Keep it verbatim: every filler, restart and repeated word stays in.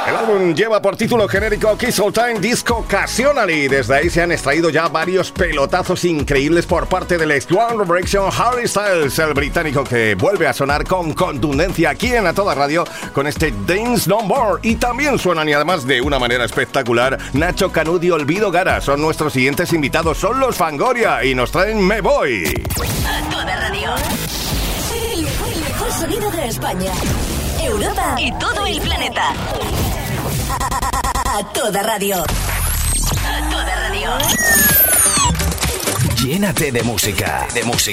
El álbum lleva por título genérico Kiss All Time Disco Occasionally. Desde ahí se han extraído ya varios pelotazos increíbles por parte del ex One Direction Harry Styles, el británico que vuelve a sonar con contundencia aquí en A Toda Radio con este Dance No More. Y también suenan, y además de una manera espectacular, Nacho Canut y Olvido Gara. Son nuestros siguientes invitados, son los Fangoria y nos traen Me Voy. A Toda Radio. El, el mejor sonido de España, Europa y todo el planeta. A, a, a Toda Radio. A Toda Radio. Llénate de música, de música.